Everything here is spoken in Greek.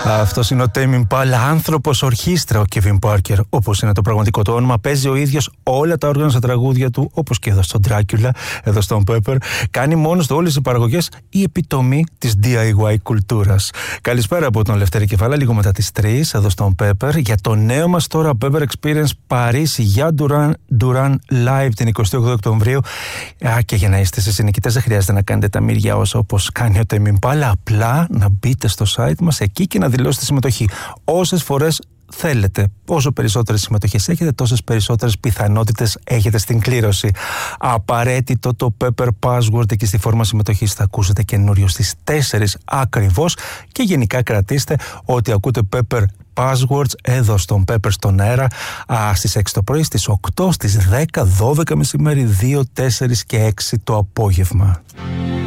Αυτός είναι ο Tame Impala, άνθρωπος ορχήστρα, ο Kevin Parker, όπως είναι το πραγματικό του όνομα. Παίζει ο ίδιος όλα τα όργανα στα τραγούδια του, όπως και εδώ στον Dracula, εδώ στον Pepper. Κάνει μόνος του όλες τις παραγωγές, η επιτομή της DIY κουλτούρας. Καλησπέρα από τον Λευτέρη Κεφάλα, λίγο μετά τις 3, εδώ στον Pepper, για το νέο μας τώρα Pepper Experience Παρίσι για Duran Live την 28 Οκτωβρίου. Και για να είστε σε συνοικητές, δεν χρειάζεται να κάνετε τα μύρια όσα όπως κάνει ο Tame Impala, απλά να μπείτε στο site μας εκεί και να δηλώσετε συμμετοχή. Όσες φορές θέλετε. Όσο περισσότερες συμμετοχές έχετε, τόσες περισσότερες πιθανότητες έχετε στην κλήρωση. Απαραίτητο το Pepper Password εκεί στη φόρμα συμμετοχής. Θα ακούσετε καινούριο στις 4 ακριβώς και γενικά κρατήστε ότι ακούτε Pepper Passwords εδώ στον Pepper στον αέρα στις 6 το πρωί, στις 8, στις 10, 12 μεσημέρι, 2, 4 και 6 το απόγευμα.